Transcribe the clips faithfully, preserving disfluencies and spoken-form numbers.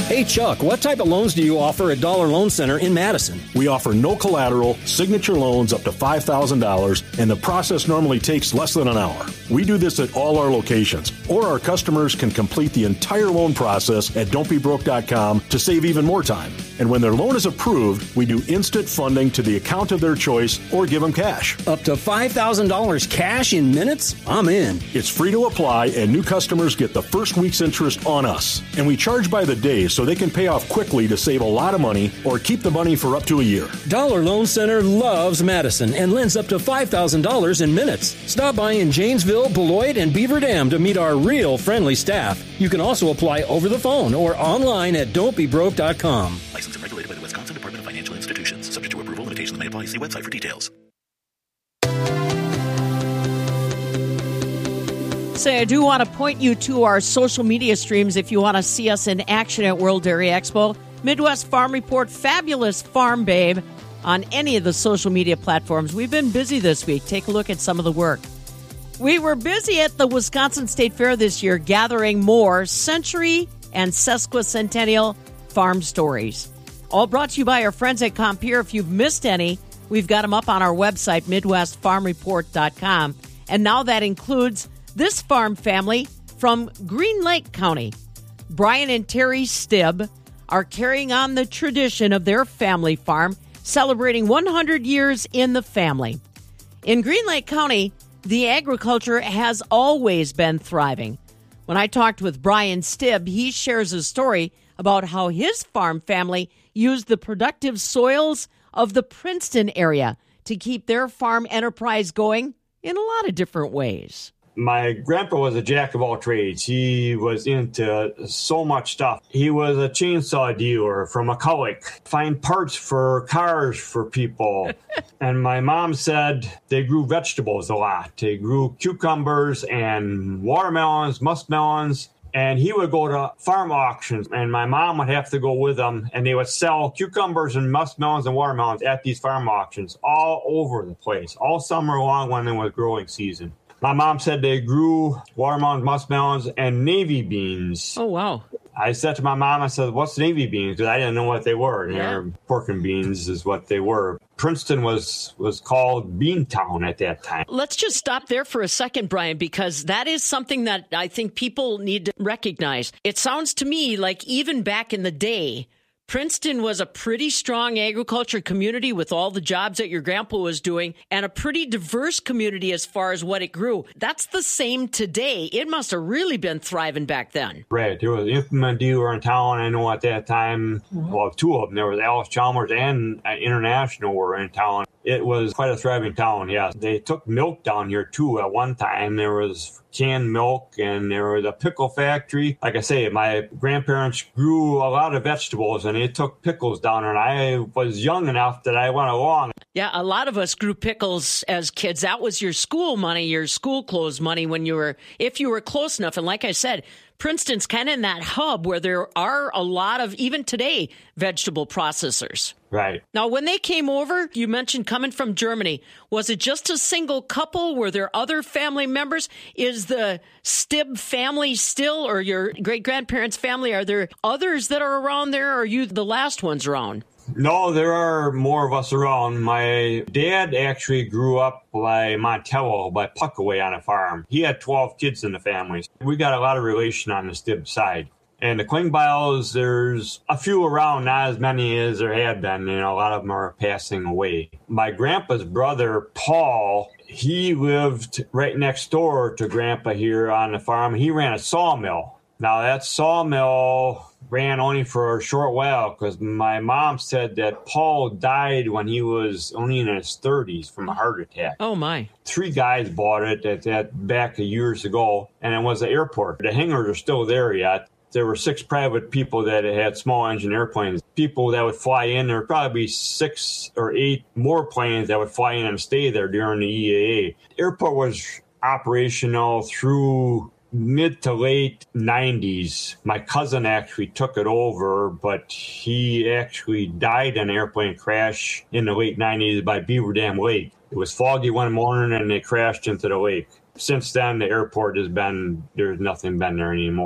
Hey, Chuck, what type of loans do you offer at Dollar Loan Center in Madison? We offer no collateral, signature loans up to five thousand dollars, and the process normally takes less than an hour. We do this at all our locations, or our customers can complete the entire loan process at don't be broke dot com to save even more time. And when their loan is approved, we do instant funding to the account of their choice or give them cash. Up to five thousand dollars cash in minutes? I'm in. It's free to apply, and new customers get the first week's interest on us. And we charge by the day, so they can pay off quickly to save a lot of money or keep the money for up to a year. Dollar Loan Center loves Madison and lends up to five thousand dollars in minutes. Stop by in Janesville, Beloit, and Beaver Dam to meet our real friendly staff. You can also apply over the phone or online at don't be broke dot com. Licensed and regulated by the Wisconsin Department of Financial Institutions. Subject to approval, limitations may apply. See website for details. Say, I do want to point you to our social media streams if you want to see us in action at World Dairy Expo. Midwest Farm Report, Fabulous Farm Babe on any of the social media platforms. We've been busy this week. Take a look at some of the work. We were busy at the Wisconsin State Fair this year gathering more century and sesquicentennial farm stories. All brought to you by our friends at Compeer. If you've missed any, we've got them up on our website, midwest farm report dot com. And now that includes this farm family from Green Lake County. Brian and Terry Stibb are carrying on the tradition of their family farm, celebrating one hundred years in the family. In Green Lake County, the agriculture has always been thriving. When I talked with Brian Stibb, he shares a story about how his farm family used the productive soils of the Princeton area to keep their farm enterprise going in a lot of different ways. My grandpa was a jack of all trades. He was into so much stuff. He was a chainsaw dealer from McCulloch, find parts for cars for people. And my mom said they grew vegetables a lot. They grew cucumbers and watermelons, muskmelons. And he would go to farm auctions, and my mom would have to go with them, and they would sell cucumbers and muskmelons and watermelons at these farm auctions all over the place, all summer long when it was growing season. My mom said they grew watermelons, muskmelons, and navy beans. Oh, wow. I said to my mom, I said, what's navy beans? Because I didn't know what they were. Yeah. Pork and beans is what they were. Princeton was, was called Beantown at that time. Let's just stop there for a second, Brian, because that is something that I think people need to recognize. It sounds to me like even back in the day, Princeton was a pretty strong agriculture community with all the jobs that your grandpa was doing and a pretty diverse community as far as what it grew. That's the same today. It must have really been thriving back then. Right. There was an implement dealer in town, I know at that time. Mm-hmm. Well, two of them. There was Alice Chalmers and International were in town. It was quite a thriving town, yes. They took milk down here, too, at one time. There was canned milk, and there was a pickle factory. Like I say, my grandparents grew a lot of vegetables, and they took pickles down, and I was young enough that I went along. Yeah, a lot of us grew pickles as kids. That was your school money, your school clothes money when you were, if you were close enough. And like I said, Princeton's kind of in that hub where there are a lot of, even today, vegetable processors. Right. Now, when they came over, you mentioned coming from Germany. Was it just a single couple? Were there other family members? Is the Stibb family still, or your great-grandparents' family, are there others that are around there, or are you the last ones around? No, there are more of us around. My dad actually grew up by Montello, by Puckaway on a farm. He had twelve kids in the family. We got a lot of relation on the Stibb side. And the Klingbeils, there's a few around, not as many as there had been. You know, a lot of them are passing away. My grandpa's brother, Paul, he lived right next door to Grandpa here on the farm. He ran a sawmill. Now, that sawmill ran only for a short while because my mom said that Paul died when he was only in his thirties from a heart attack. Oh, my. Three guys bought it at that back years ago, and it was the airport. The hangars are still there yet. There were six private people that had small engine airplanes. People that would fly in, there would probably be six or eight more planes that would fly in and stay there during the E A A. The airport was operational through mid to late nineties. My cousin actually took it over, but he actually died in an airplane crash in the late nineties by Beaver Dam Lake. It was foggy one morning and they crashed into the lake. Since then, the airport has been, there's nothing been there anymore.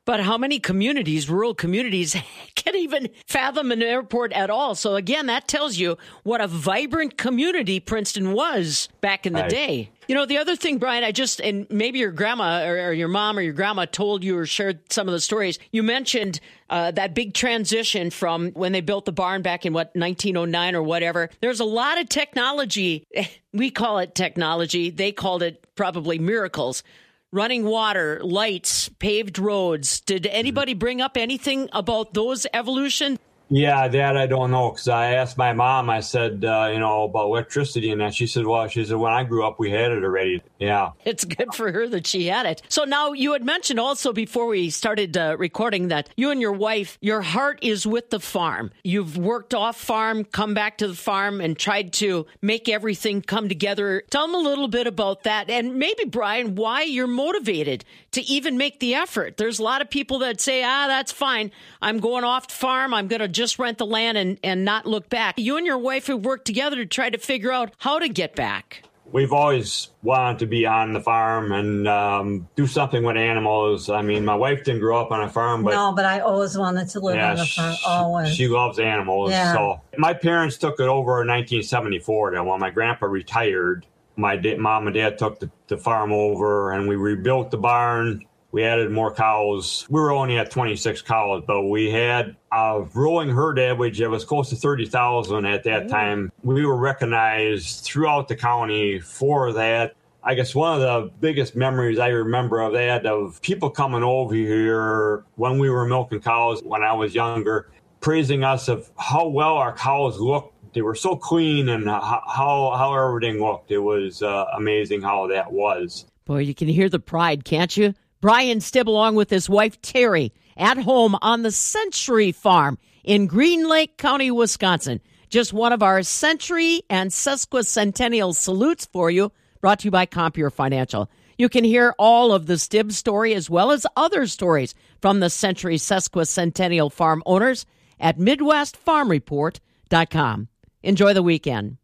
But how many communities, rural communities, can't even fathom an airport at all? So again, that tells you what a vibrant community Princeton was back in the Right. day. You know, the other thing, Brian, I just, and maybe your grandma or, or your mom or your grandma told you or shared some of the stories. You mentioned uh, that big transition from when they built the barn back in, what, nineteen oh nine or whatever. There's a lot of technology. We call it technology. They called it probably miracles. Running water, lights, paved roads. Did anybody bring up anything about those evolution? Yeah, that I don't know, because I asked my mom, I said, uh, you know, about electricity and that. She said, well, she said, when I grew up, we had it already. Yeah. It's good for her that she had it. So now you had mentioned also before we started uh, recording that you and your wife, your heart is with the farm. You've worked off farm, come back to the farm and tried to make everything come together. Tell them a little bit about that. And maybe, Brian, why you're motivated to even make the effort. There's a lot of people that say, ah, that's fine. I'm going off farm. I'm going to just rent the land and, and not look back. You and your wife have worked together to try to figure out how to get back. We've always wanted to be on the farm and um, do something with animals. I mean, my wife didn't grow up on a farm, but no, but I always wanted to live yeah, on a farm. she, Always. she loves animals. Yeah. So my parents took it over in nineteen seventy-four. Then when my grandpa retired, my da- mom and dad took the, the farm over, and we rebuilt the barn. We added more cows. We were only at twenty-six cows, but we had a rolling herd average that was close to thirty thousand at that time. We were recognized throughout the county for that. I guess one of the biggest memories I remember of that, of people coming over here when we were milking cows when I was younger, praising us of how well our cows looked. They were so clean, and how how, how everything looked. It was uh, amazing how that was. Boy, you can hear the pride, can't you? Brian Stibb, along with his wife, Terry, at home on the Century Farm in Green Lake County, Wisconsin. Just one of our century and sesquicentennial salutes for you, brought to you by Compeer Financial. You can hear all of the Stibb story as well as other stories from the Century Sesquicentennial Farm owners at Midwest Farm Report dot com. Enjoy the weekend.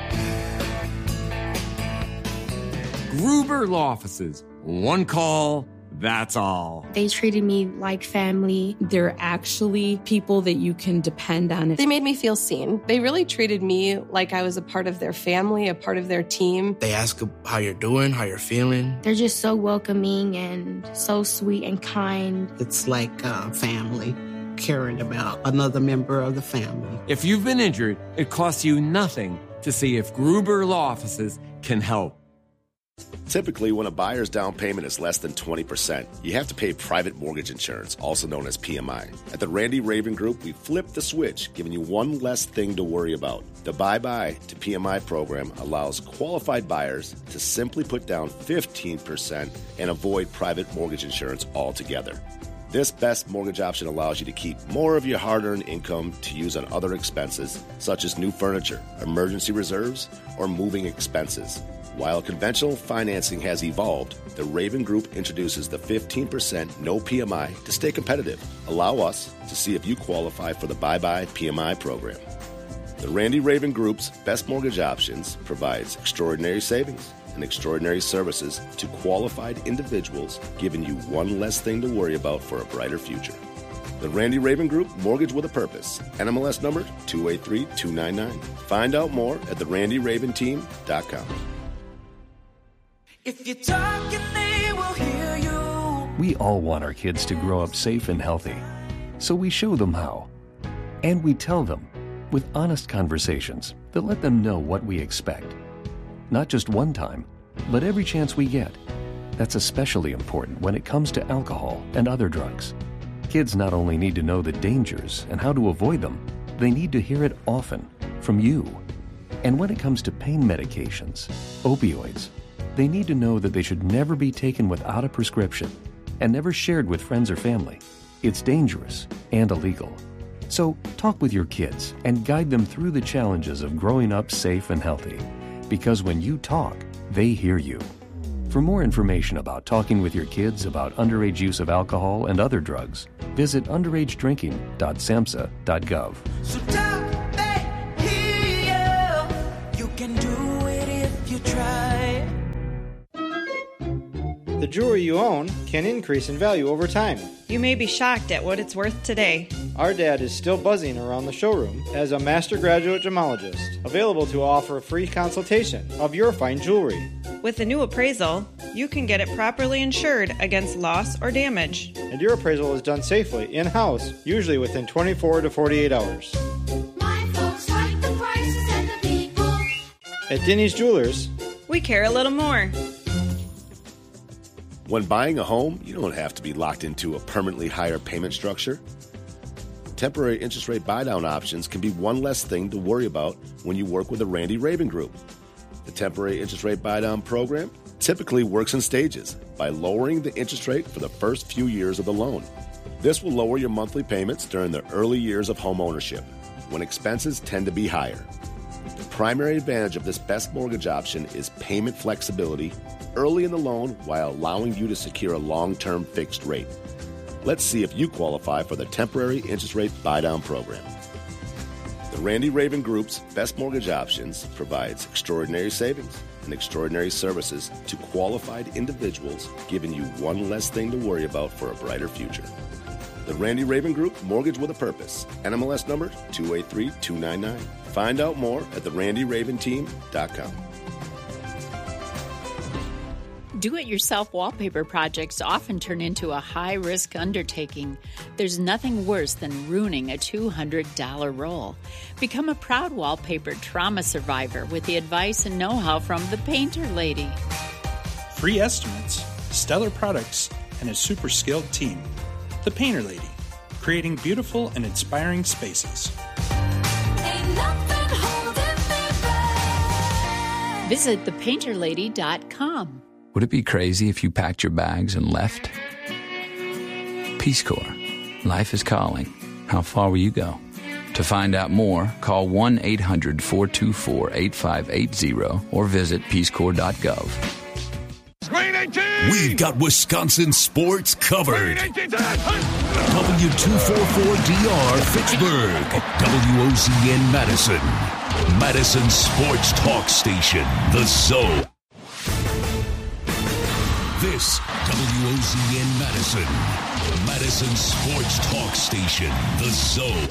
Gruber Law Offices. One call. That's all. They treated me like family. They're actually people that you can depend on. They made me feel seen. They really treated me like I was a part of their family, a part of their team. They ask how you're doing, how you're feeling. They're just so welcoming and so sweet and kind. It's like uh, family, caring about another member of the family. If you've been injured, it costs you nothing to see if Gruber Law Offices can help. Typically, when a buyer's down payment is less than twenty percent, you have to pay private mortgage insurance, also known as P M I. At the Randy Raven Group, we flipped the switch, giving you one less thing to worry about. The Bye Bye to P M I program allows qualified buyers to simply put down fifteen percent and avoid private mortgage insurance altogether. This best mortgage option allows you to keep more of your hard-earned income to use on other expenses, such as new furniture, emergency reserves, or moving expenses. While conventional financing has evolved, the Raven Group introduces the fifteen percent no P M I to stay competitive. Allow us to see if you qualify for the Bye Bye P M I program. The Randy Raven Group's best mortgage options provides extraordinary savings and extraordinary services to qualified individuals, giving you one less thing to worry about for a brighter future. The Randy Raven Group, Mortgage with a Purpose. N M L S number two eight three two nine nine. Find out more at the randy raven team dot com. If you're talking, they will hear you. We all want our kids to grow up safe and healthy, so we show them how. And we tell them with honest conversations that let them know what we expect. Not just one time, but every chance we get. That's especially important when it comes to alcohol and other drugs. Kids not only need to know the dangers and how to avoid them, they need to hear it often from you. And when it comes to pain medications, opioids, they need to know that they should never be taken without a prescription and never shared with friends or family. It's dangerous and illegal. So talk with your kids and guide them through the challenges of growing up safe and healthy. Because when you talk, they hear you. For more information about talking with your kids about underage use of alcohol and other drugs, visit underage drinking dot samhsa dot gov. So talk, they hear you. You can do it if you try. the jewelry you own can increase in value over time. You may be shocked at what it's worth today. Our dad is still buzzing around the showroom as a master graduate gemologist, available to offer a free consultation of your fine jewelry. With the new appraisal, you can get it properly insured against loss or damage. And your appraisal is done safely, in-house, usually within twenty-four to forty-eight hours. My folks like the prices and the people. At Denny's Jewelers, we care a little more. When buying a home, you don't have to be locked into a permanently higher payment structure. Temporary interest rate buy-down options can be one less thing to worry about when you work with the Randy Raven Group. The temporary interest rate buy-down program typically works in stages by lowering the interest rate for the first few years of the loan. This will lower your monthly payments during the early years of home ownership, when expenses tend to be higher. The primary advantage of this best mortgage option is payment flexibility early in the loan while allowing you to secure a long-term fixed rate. Let's see if you qualify for the temporary interest rate buy-down program. The Randy Raven Group's Best Mortgage Options provides extraordinary savings and extraordinary services to qualified individuals, giving you one less thing to worry about for a brighter future. The Randy Raven Group, Mortgage with a Purpose. N M L S number two eight three two nine nine. Find out more at the randy raven team dot com. Do-it-yourself wallpaper projects often turn into a high-risk undertaking. There's nothing worse than ruining a two hundred dollars roll. Become a proud wallpaper trauma survivor with the advice and know-how from the Painter Lady. Free estimates, stellar products, and a super skilled team. The Painter Lady, creating beautiful and inspiring spaces. Visit the painter lady dot com. Would it be crazy if you packed your bags and left? Peace Corps. Life is calling. How far will you go? To find out more, call one eight hundred four two four eight five eight zero or visit peace corps dot gov. We've got Wisconsin sports covered. W two forty-four D R Fitchburg. W O Z N Madison. Madison Sports Talk Station. The Zone. This W O Z N Madison. Madison Sports Talk Station. The Zone.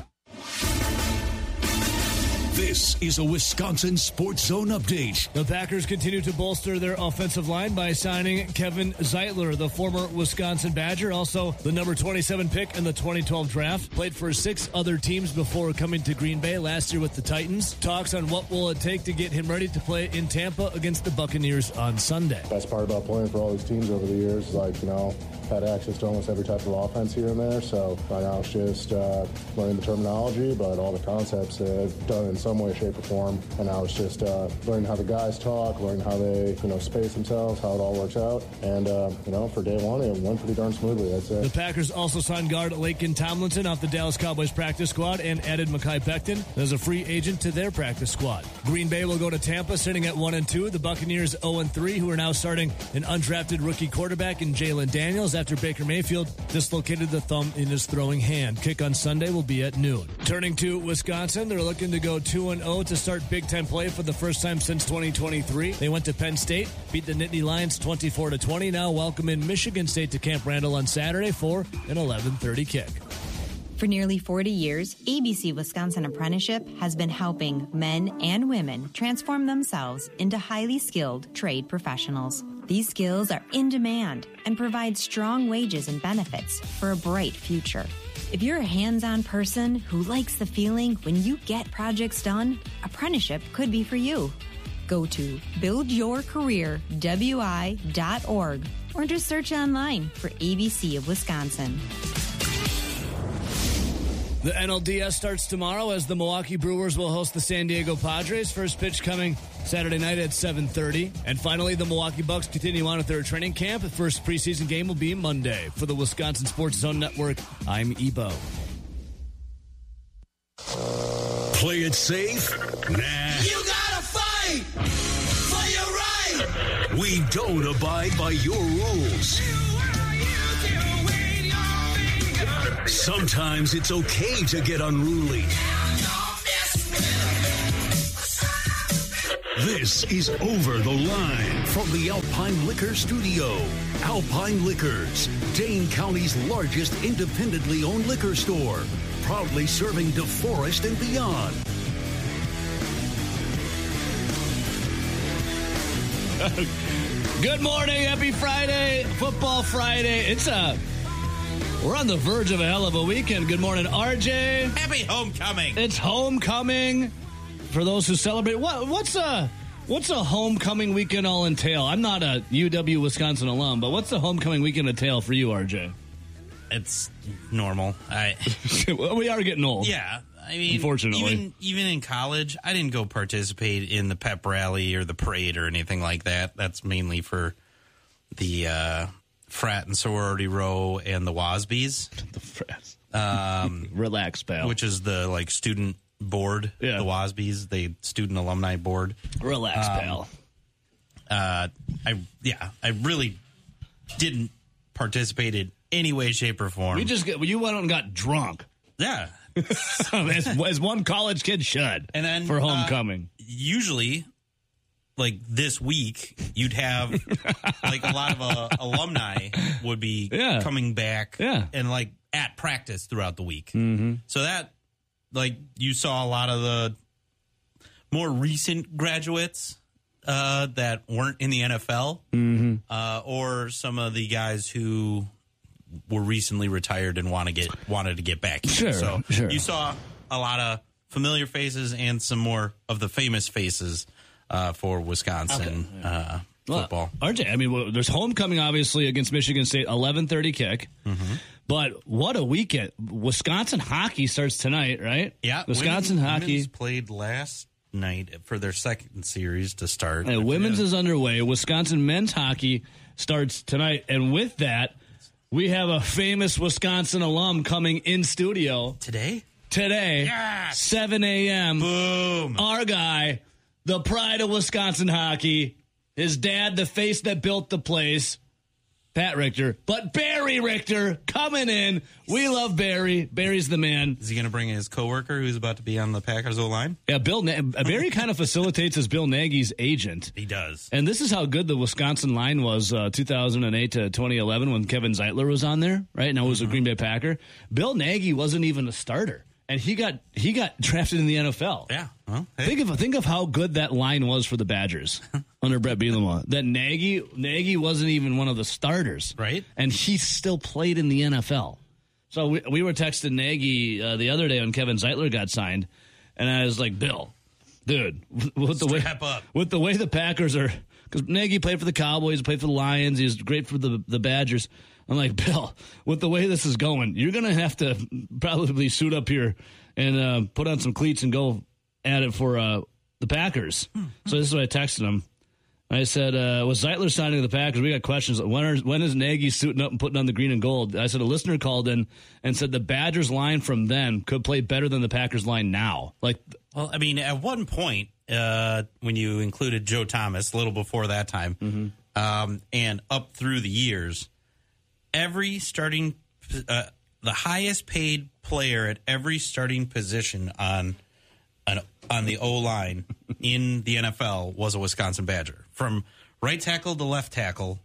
This is a Wisconsin Sports Zone update. The Packers continue to bolster their offensive line by signing Kevin Zeitler, the former Wisconsin Badger, also the number twenty-seven pick in the twenty twelve draft. Played for six other teams before coming to Green Bay last year with the Titans. Talks on what will it take to get him ready to play in Tampa against the Buccaneers on Sunday. Best part about playing for all these teams over the years is, like, you know, had access to almost every type of offense here and there. So right now it's just uh, learning the terminology, but all the concepts I've done in some way, shape, or form. And now it's just uh, learning how the guys talk, learning how they, you know, space themselves, how it all works out. And, uh, you know, for day one, it went pretty darn smoothly, I'd say. The Packers also signed guard Laken Tomlinson off the Dallas Cowboys practice squad and added Mekhi Becton as a free agent to their practice squad. Green Bay will go to Tampa sitting at one and two. The Buccaneers oh and three, who are now starting an undrafted rookie quarterback in Jalen Daniels after Baker Mayfield dislocated the thumb in his throwing hand. Kick on Sunday will be at noon. Turning to Wisconsin, they're looking to go two and oh to start Big Ten play for the first time since twenty twenty-three. They went to Penn State, beat the Nittany Lions twenty-four to twenty. Now welcome in Michigan State to Camp Randall on Saturday for an eleven thirty kick. For nearly forty years, A B C Wisconsin Apprenticeship has been helping men and women transform themselves into highly skilled trade professionals. These skills are in demand and provide strong wages and benefits for a bright future. If you're a hands-on person who likes the feeling when you get projects done, apprenticeship could be for you. Go to build your career w i dot org or just search online for A B C of Wisconsin. The N L D S starts tomorrow as the Milwaukee Brewers will host the San Diego Padres. First pitch coming Saturday night at seven thirty. And finally, the Milwaukee Bucks continue on with their training camp. The first preseason game will be Monday. For the Wisconsin Sports Zone Network, I'm Ebo. Play it safe? Nah. You gotta fight for your right. We don't abide by your rules. Sometimes it's okay to get unruly. This is Over the Line from the Alpine Liquor Studio. Alpine Liquors, Dane County's largest independently owned liquor store. Proudly serving DeForest and beyond. Good morning. Happy Friday. Football Friday. It's a... We're on the verge of a hell of a weekend. Good morning, R J. Happy homecoming. It's homecoming. For those who celebrate, what, what's a what's a homecoming weekend all entail? I'm not a U W Wisconsin alum, but what's the homecoming weekend entail for you, R J? It's normal. I well, we are getting old. Yeah, I mean, unfortunately, even even in college, I didn't go participate in the pep rally or the parade or anything like that. That's mainly for the uh, frat and sorority row and the WASBs. The frats. Um, Relax, pal. Which is the like student board, yeah. The WASBs, the student alumni board. Relax, um, pal. Uh, I yeah, I really didn't participate in any way, shape, or form. We just get, you went out and got drunk. Yeah, as, as one college kid should. And then for homecoming, uh, usually, like this week, you'd have like a lot of uh, alumni would be yeah. coming back, yeah. and like at practice throughout the week. Mm-hmm. So that. Like, you saw a lot of the more recent graduates uh, that weren't in the N F L, mm-hmm. uh, or some of the guys who were recently retired and want to get wanted to get back. Sure, so sure. You saw a lot of familiar faces and some more of the famous faces uh, for Wisconsin okay. uh, football. Well, R J, I mean, well, there's homecoming, obviously, against Michigan State, eleven thirty kick. Mm-hmm. But what a weekend. Wisconsin hockey starts tonight, right? Yeah. Wisconsin women, hockey. Women's played last night for their second series to start. And women's is underway. Wisconsin men's hockey starts tonight. And with that, we have a famous Wisconsin alum coming in studio. Today? Today. Yes! seven a.m. Boom. Our guy, the pride of Wisconsin hockey. His dad, the face that built the place. Pat Richter, but Barry Richter coming in. We love Barry. Barry's the man. Is he going to bring his coworker who's about to be on the Packers O-line? Yeah, Bill. Na- Barry kind of facilitates as Bill Nagy's agent. He does. And this is how good the Wisconsin line was uh, two thousand eight to twenty eleven when Kevin Zeitler was on there, right? Now it was mm-hmm. a Green Bay Packer. Bill Nagy wasn't even a starter. And he got he got drafted in the N F L. Yeah. Well, hey. Think of think of how good that line was for the Badgers under Brett Bielema. That Nagy Nagy wasn't even one of the starters, right? And he still played in the N F L. So we we were texting Nagy uh, the other day when Kevin Zeitler got signed, and I was like, Bill, dude, with the way up. with the way the Packers are, because Nagy played for the Cowboys, played for the Lions, he was great for the the Badgers. I'm like, Bill, with the way this is going, you're going to have to probably suit up here and uh, put on some cleats and go at it for uh, the Packers. Mm-hmm. So this is what I texted him. I said, uh, was Zeitler signing to the Packers? We got questions. When, are, when is Nagy suiting up and putting on the green and gold? I said, a listener called in and said the Badgers line from then could play better than the Packers line now. Like, well, I mean, at one point, uh, when you included Joe Thomas, a little before that time, mm-hmm. um, and up through the years, every starting, uh, the highest paid player at every starting position on an, on the O-line in the N F L was a Wisconsin Badger. From right tackle to left tackle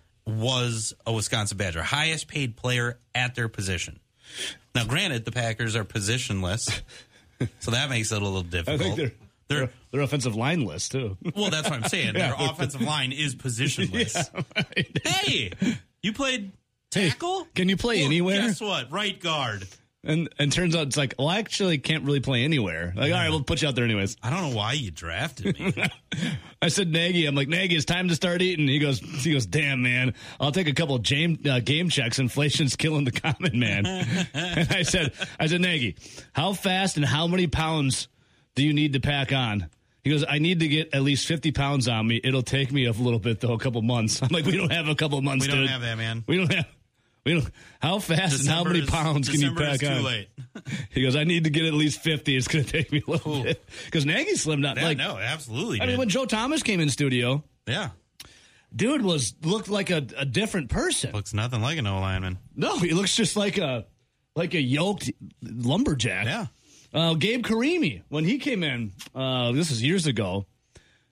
was a Wisconsin Badger. Highest paid player at their position. Now, granted, the Packers are positionless, so that makes it a little difficult. I think they're, they're, they're offensive line list, too. Well, that's what I'm saying. Yeah. Their offensive line is positionless. Yeah, right. Hey, you played tackle? Hey, can you play well, anywhere? Guess what? Right guard. And and turns out it's like, well, I actually can't really play anywhere. Like, yeah. All right, we'll put you out there anyways. I don't know why you drafted me. I said, Nagy, I'm like, Nagy, it's time to start eating. He goes, he goes, damn, man, I'll take a couple of game, uh, game checks. Inflation's killing the common man. And I said, I said, Nagy, how fast and how many pounds do you need to pack on? He goes, I need to get at least fifty pounds on me. It'll take me a little bit, though, a couple months. I'm like, we don't have a couple months, We don't dude. have that, man. We don't have. We don't, how fast December and how many is, pounds December can you pack is too on? Late. He goes, I need to get at least fifty. It's going to take me a little Ooh. bit. Because Nagy slimmed down. Yeah, like, no, absolutely. I did. mean, when Joe Thomas came in studio, yeah, dude was looked like a, a different person. Looks nothing like an O-lineman. No, he looks just like a like a yoked lumberjack. Yeah. Uh, Gabe Karimi, when he came in, uh, this is years ago,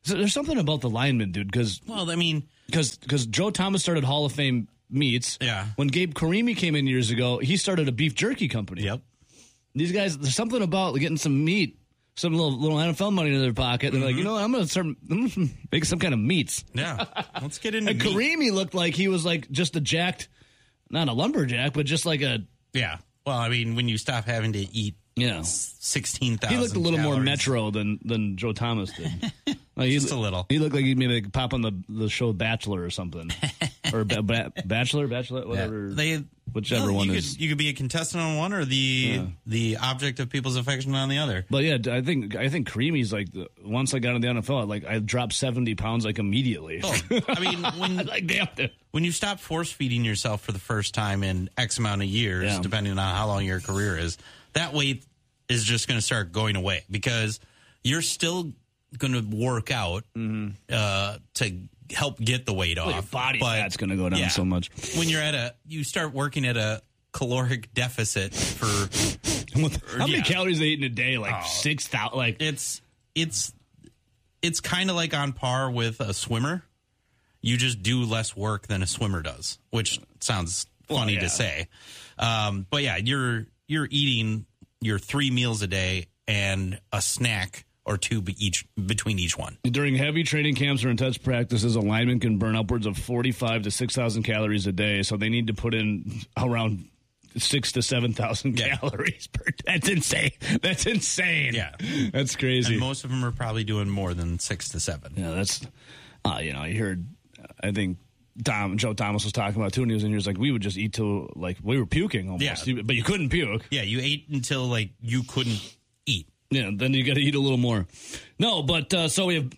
So there's something about the linemen, dude, because well, I mean, because because Joe Thomas started Hall of Fame meats. Yeah. When Gabe Karimi came in years ago, he started a beef jerky company. Yep. These guys, there's something about getting some meat, some little little N F L money in their pocket. They're mm-hmm. like, you know what? I'm going to start I'm gonna make some kind of meats. Yeah. Let's get into and meat. Karimi looked like he was like just a jacked, not a lumberjack, but just like a. Yeah. Well, I mean, when you stop having to eat yeah. sixteen thousand He looked a little calories. more metro than, than Joe Thomas did. Like he, just a little. He looked like he'd maybe pop on the, the show Bachelor or something. or ba- ba- Bachelor, Bachelor, whatever. Yeah. They, whichever well, one you is. Could, you could be a contestant on one or the yeah. the object of people's affection on the other. But yeah, I think I think Karimi's like, the, once I got in the N F L, like I dropped seventy pounds like immediately. Oh, I mean, when, like, damn it. when you stop force feeding yourself for the first time in X amount of years, yeah. depending on how long your career is, that weight is just going to start going away because you're still going to work out mm-hmm. uh, to help get the weight well, off. Your body but, fat's going to go down yeah, so much. When you're at a, you start working at a caloric deficit for how many yeah. calories they eat in a day? Like oh, six thousand. Like it's it's it's kind of like on par with a swimmer. You just do less work than a swimmer does, which sounds funny well, yeah. to say. Um, but yeah, you're you're eating your three meals a day and a snack or two be each between each one. During heavy training camps or intense practices, a lineman can burn upwards of forty-five to six thousand calories a day. So they need to put in around six to seven thousand yeah. calories per. That's insane. That's insane. Yeah, that's crazy. And most of them are probably doing more than six to seven. Yeah, that's. Uh, you know, I heard. I think Tom Joe Thomas was talking about too, and he was in here. He was like, we would just eat till like we were puking almost, yeah. but you couldn't puke. Yeah, you ate until like you couldn't eat. Yeah, then you got to eat a little more. No, but uh, so we have.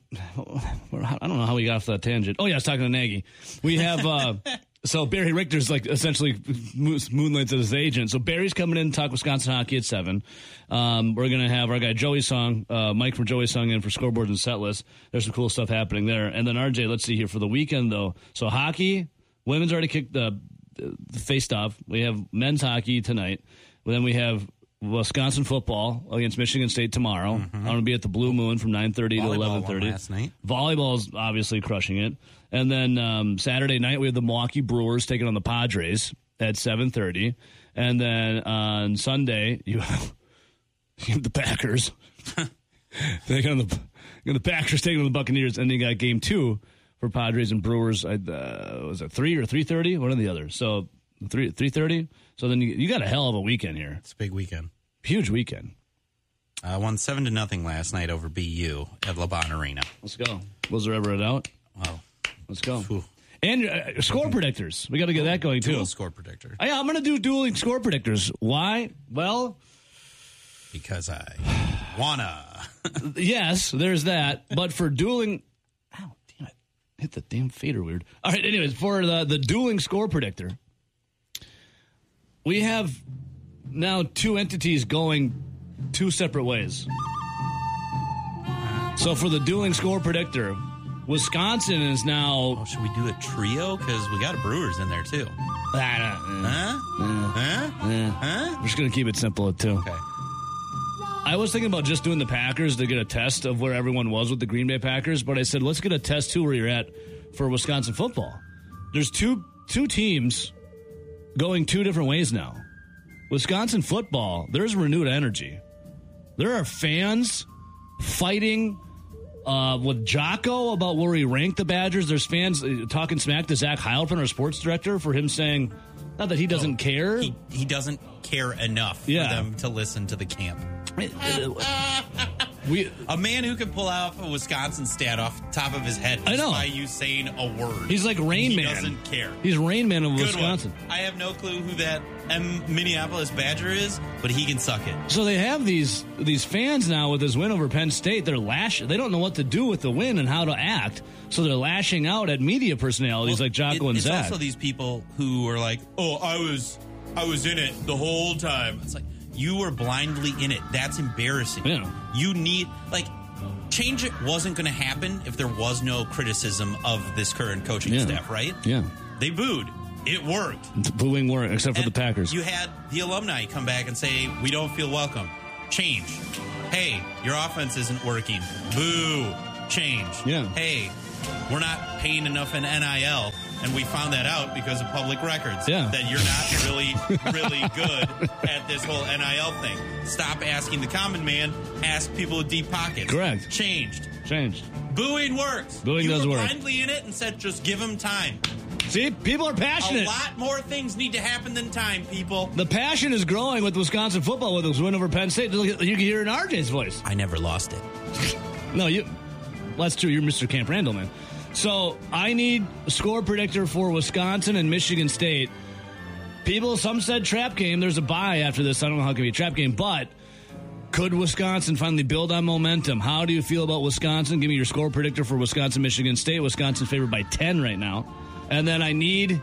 I don't know how we got off that tangent. Oh yeah, I was talking to Nagy. We have. Uh, so Barry Richter's like essentially moonlights as his agent. So Barry's coming in to talk Wisconsin hockey at seven. Um, we're gonna have our guy Joey Song, uh, Mike from Joey Song in for scoreboards and set list. There's some cool stuff happening there. And then R J, let's see here for the weekend though. So hockey, women's already kicked the, the faced off. We have men's hockey tonight. Then we have Wisconsin football against Michigan State tomorrow. Mm-hmm. I'm going to be at the Blue Moon from nine thirty to eleven thirty. Last night. Volleyball's obviously crushing it. And then um, Saturday night, we have the Milwaukee Brewers taking on the Padres at seven thirty. And then on Sunday, you have, you have the Packers. taking on the, the Packers taking on the Buccaneers. And then you got game two for Padres and Brewers. Uh, was it three or three thirty? One or the other. So three three thirty. So then you, you got a hell of a weekend here. It's a big weekend. Huge weekend. I uh, won seven to nothing last night over B U at LeBron Arena. Let's go. Was there ever a doubt? Wow. Let's go. Whew. And uh, score predictors. We got to get that going, Dual too. score predictor. I, I'm going to do dueling score predictors. Why? Well, because I wanna. Yes, there's that. But for dueling. Ow, damn it. Hit the damn fader weird. All right, anyways, for the, the dueling score predictor, we have now two entities going two separate ways. So for the dueling score predictor, Wisconsin is now. Oh, should we do a trio? Because we got a Brewers in there too. Uh, uh, huh? Uh, huh? Uh, huh? We're just gonna keep it simple at two. Okay. I was thinking about just doing the Packers to get a test of where everyone was with the Green Bay Packers, but I said let's get a test too where you're at for Wisconsin football. There's two two teams going two different ways now. Wisconsin football, there's renewed energy. There are fans fighting uh, with Jocko about where he ranked the Badgers. There's fans uh, talking smack to Zach Heilprin, our sports director, for him saying, not that he doesn't oh, care. He, he doesn't care enough yeah. for them to listen to the camp. we, a man who can pull out a Wisconsin stat off the top of his head I know. by you saying a word. He's like Rain he Man. He doesn't care. He's Rain Man of Good Wisconsin. One. I have no clue who that M- Minneapolis Badger is, but he can suck it. So they have these these fans now with this win over Penn State. They're lash. They don't know what to do with the win and how to act. So they're lashing out at media personalities well, like Jocko it, and it's Zach. It's also these people who are like, "Oh, I was, I was in it the whole time." It's like you were blindly in it. That's embarrassing. Yeah. You need like. Change it wasn't going to happen if there was no criticism of this current coaching yeah. staff, right? Yeah. They booed. It worked. The booing worked, except and for the Packers. You had the alumni come back and say, we don't feel welcome. Change. Hey, your offense isn't working. Boo. change. Yeah. Hey, we're not paying enough in N I L, and we found that out because of public records. Yeah. That you're not really, really good at this whole N I L thing. Stop asking the common man. Ask people with deep pockets. Correct. Changed. Changed. Booing works. Booing you does were work. blindly in it and said, just give them time. See, people are passionate. A lot more things need to happen than time, people. The passion is growing with Wisconsin football with this win over Penn State. You can hear it in R J's voice. I never lost it. No, you. Well, that's true. You're Mister Camp Randall, man. So I need a score predictor for Wisconsin and Michigan State. People, some said trap game. There's a bye after this. I don't know how it can be a trap game, but could Wisconsin finally build on momentum? How do you feel about Wisconsin? Give me your score predictor for Wisconsin, Michigan State. Wisconsin favored by ten right now. And then I need,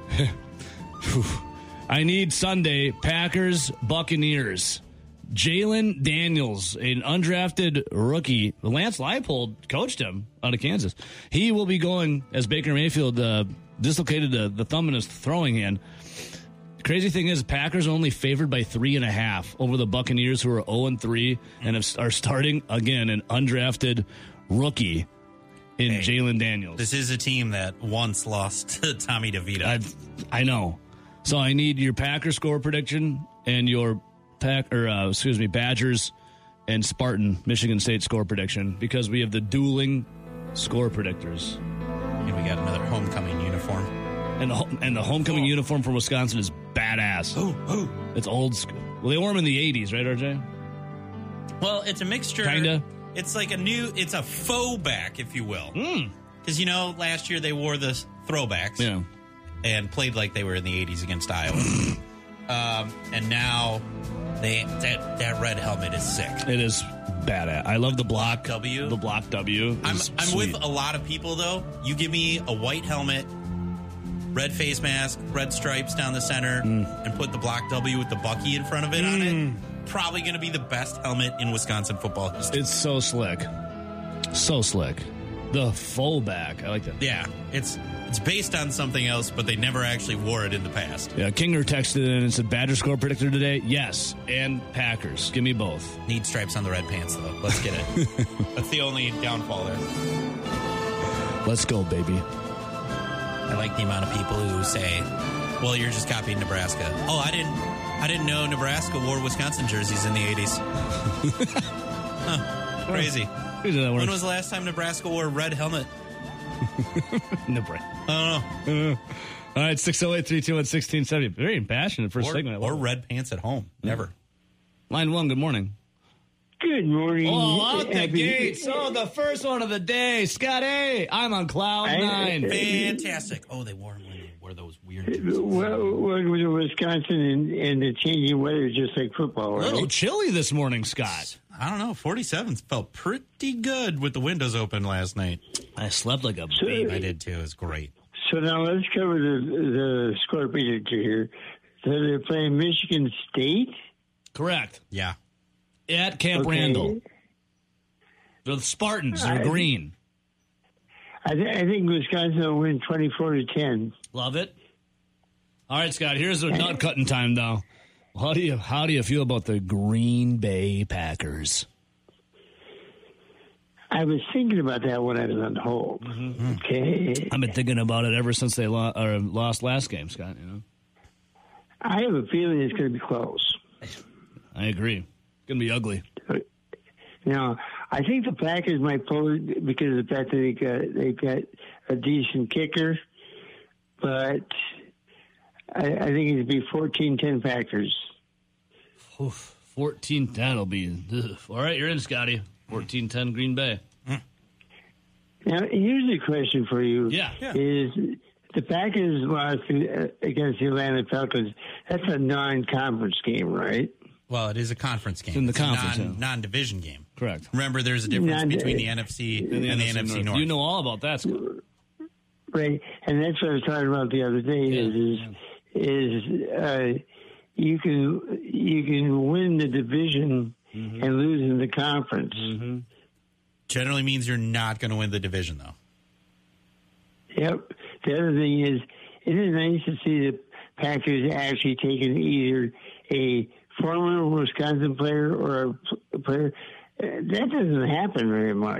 I need Sunday, Packers, Buccaneers. Jalen Daniels, an undrafted rookie. Lance Leipold coached him out of Kansas. He will be going as Baker Mayfield uh, dislocated the, the thumb in his throwing hand. The crazy thing is, Packers are only favored by three and a half over the Buccaneers, who are zero and three and have, are starting again an undrafted rookie in hey, Jalen Daniels. This is a team that once lost to Tommy DeVito. I've, I know. So I need your Packers score prediction and your Pack or uh, excuse me, Badgers and Spartan Michigan State score prediction, because we have the dueling score predictors. And we got another homecoming uniform. And the and the homecoming oh. uniform for Wisconsin is badass. Oh, oh. It's old school. Well, they wore them in the eighties, right, R J? Well, it's a mixture. Kinda. It's like a new, it's a faux back, if you will. Because, mm. you know, last year they wore the throwbacks. Yeah. And played like they were in the eighties against Iowa. um, and now they that, that red helmet is sick. It is badass. I love the block W. The block W. I'm, I'm sweet. with a lot of people, though. You give me a white helmet, red face mask, red stripes down the center, mm. and put the block W with the Bucky in front of it mm. on it. Probably going to be the best helmet in Wisconsin football history. It's so slick. So slick. The fullback. I like that. Yeah. It's it's based on something else, but they never actually wore it in the past. Yeah, Kinger texted in and said, Badger score predictor today? Yes. And Packers. Give me both. Need stripes on the red pants, though. Let's get it. That's the only downfall there. Let's go, baby. I like the amount of people who say, well, you're just copying Nebraska. Oh, I didn't I didn't know Nebraska wore Wisconsin jerseys in the eighties. Huh. Crazy. When was the last time Nebraska wore a red helmet? Nebraska. I don't know. All right, six oh eight, three two one, one six seven zero. Very impassioned first or, segment. Or red pants at home. Never. Line one, good morning. Good morning. Oh, out the gates. Oh, the first one of the day. Scott A. I'm on cloud nine. Fantastic. Oh, they wore them when they wore those weird jerseys. Well, well, Wisconsin and, and the changing weather is just like football, right? A little chilly this morning, Scott. I don't know. forty-seven felt pretty good with the windows open last night. I slept like a so, baby. I did too. It was great. So now let's cover the, the score predictor here. So they're playing Michigan State? Correct. Yeah. At Camp okay. Randall. The Spartans are I, green. I, th- I think Wisconsin will win twenty-four to ten. Love it. All right, Scott, here's the nut cutting time now. How do you how do you feel about the Green Bay Packers? I was thinking about that when I was on hold. Mm-hmm. Okay. I've been thinking about it ever since they lo- or lost last game, Scott. You know. I have a feeling it's going to be close. I agree. It's going to be ugly. Now, I think the Packers might pull it because of the fact that they got, they got a decent kicker, but I, I think it'd be fourteen ten Packers. fourteen ten that'll be. Ugh. All right, you're in, Scotty. fourteen ten Green Bay. Mm. Now, here's a question for you. Yeah. yeah. Is the Packers lost against the Atlanta Falcons? That's a non-conference game, right? Well, it is a conference game. It's in the it's conference, a non, yeah. non-division game. Correct. Remember, there's a difference non- between the N F C and, and the, the N F C North. North. You know all about that, Scott. Right, and that's what I was talking about the other day. Yeah, is is, yeah. is uh, you can you can win the division mm-hmm. and lose in the conference. Mm-hmm. Generally means you're not going to win the division, though. Yep. The other thing is, it is nice to see the Packers actually taking either a former Wisconsin player or a player. Uh, that doesn't happen very much.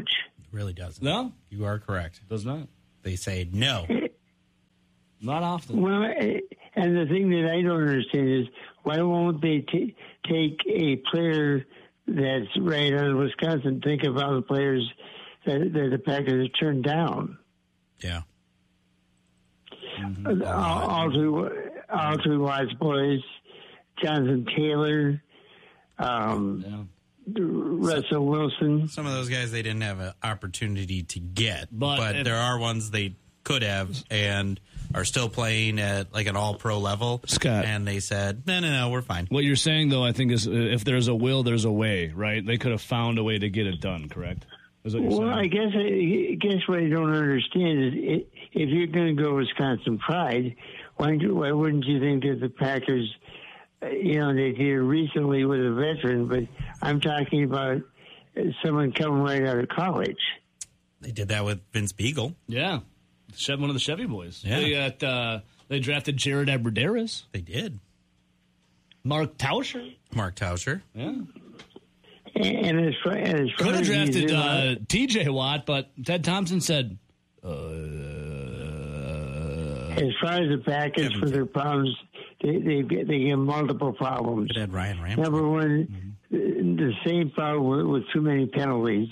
really doesn't. No? You are correct. Does not. They say no. Not often. Well, and the thing that I don't understand is why won't they t- take a player that's right out of Wisconsin, think of all the players that, that the Packers have turned down. Yeah. Mm-hmm. All, all three, all three Watts boys, Jonathan Taylor, um, yeah. Russell Wilson. Some of those guys they didn't have an opportunity to get, but, but if, there are ones they could have and are still playing at like an all-pro level. Scott. And they said, no, no, no, we're fine. What you're saying, though, I think is uh, if there's a will, there's a way, right? They could have found a way to get it done, correct? Is what you're well, saying? I guess I guess what I don't understand is it, if you're going to go Wisconsin pride, why, do, why wouldn't you think that the Packers, uh, you know, they did it recently with a veteran, but I'm talking about someone coming right out of college. They did that with Vince Beagle. Yeah. Chev- one of the Chevy boys. Yeah. They got uh, they drafted Jared Abbrederis. They did. Mark Tauscher. Mark Tauscher. Yeah. And as far as could have drafted uh, T J Watt, but Ted Thompson said. Uh, as far as the Packers for their problems, they they get they get multiple problems. It had Ryan Ramsey. Number one, mm-hmm. the same problem with, with too many penalties.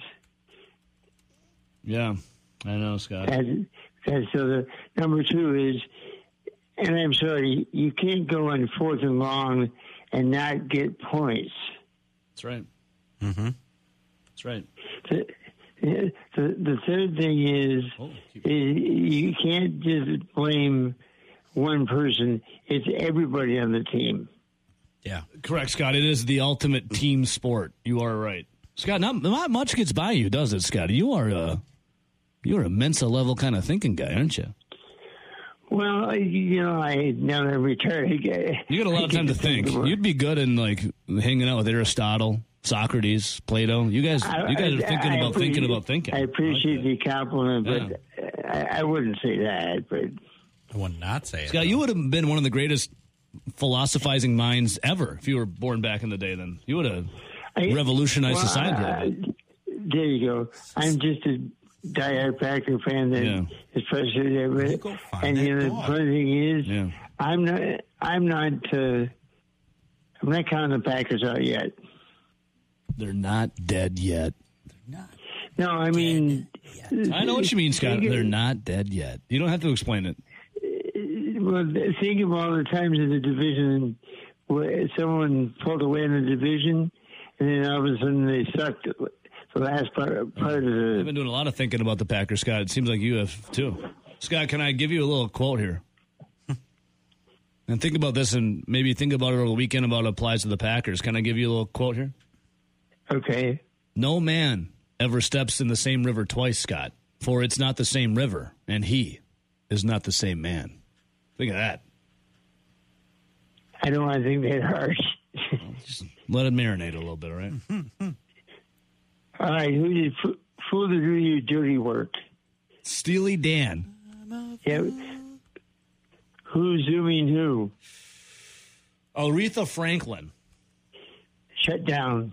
Yeah, I know, Scott. And, and so the number two is, and I'm sorry, you can't go on fourth and long and not get points. That's right. Mm-hmm. That's right. The, the, the third thing is, oh, is you can't just blame one person. It's everybody on the team. Yeah. Correct, Scott. It is the ultimate team sport. You are right. Scott, not, not much gets by you, does it, Scott? You are a, you're a Mensa level kind of thinking guy, aren't you? Well, you know, I now that I'm retired. I, you got a lot of time to think. think You'd be good in, like, hanging out with Aristotle, Socrates, Plato. You guys, you guys are thinking I, about I thinking about thinking. I appreciate like the compliment, but yeah. I, I wouldn't say that. But I would not say it. Scott, though. You would have been one of the greatest philosophizing minds ever if you were born back in the day. Then you would have revolutionized well, society. Uh, there you go. I'm just a diehard Packer fan that yeah. is frustrated with it. And you know, the funny thing is, yeah. I'm not. I'm not. Uh, I'm not counting the Packers out yet. They're not dead yet. They're not. No, I mean, I know what you mean, Scott. They're not dead yet. You don't have to explain it. Well, think of all the times in the division where someone pulled away in the division, and then all of a sudden they sucked. The last part, part of the. I've been doing a lot of thinking about the Packers, Scott. It seems like you have too. Scott, can I give you a little quote here? And think about this, and maybe think about it over the weekend about it applies to the Packers. Can I give you a little quote here? Okay. No man ever steps in the same river twice, Scott, for it's not the same river, and he is not the same man. Think of that. I don't want to think that hard. Well, just let it marinate a little bit, all right? All right, who did fool to do your dirty work? Steely Dan. Yeah. Who's zooming who? Aretha Franklin. Shut down.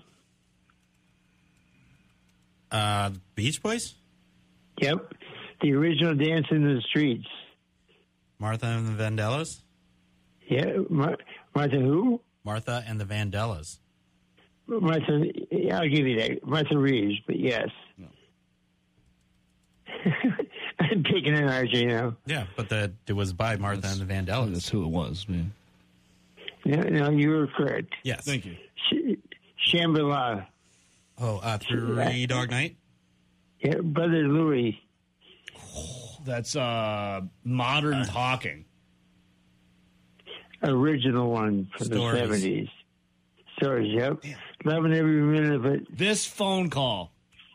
Uh, Beach Boys? Yep. The original Dance in the Streets. Martha and the Vandellas? Yeah. Mar- Martha who? Martha and the Vandellas. Martha, yeah, I'll give you that. Martha Reeves, but yes. No. I'm picking an R J now. Yeah, but the, it was by Martha that's, and the Vandellas. That's who it was, man. No, no, you were correct. Yes. Thank you. Sh- Shambhala. Oh, uh, Three Dog Night? Yeah, Brother Louie. Oh, that's uh, modern uh, talking. Original one from Stories. the seventies. Stories, yep. Damn. Loving every minute of it. This phone call.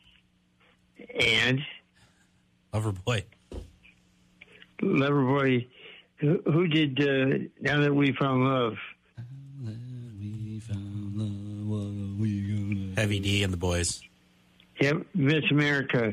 And? Loverboy. Loverboy. Who, who did uh, Now That We Found Love? We found love, what are we gonna Heavy D and the Boys. Yep, Miss America.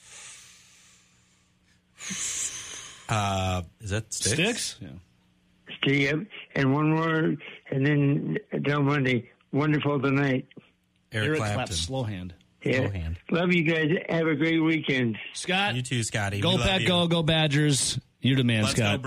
Uh, is that Sticks? Sticks? Yeah. Yep, and one more, and then down Monday, Wonderful Tonight. Eric, Eric Clapton. Clapton. Slow hand. Yeah. Go hand. Love you guys. Have a great weekend. Scott. You too, Scotty. Go We love Pack, you. go, go Badgers. You're the man, Let's Scott. go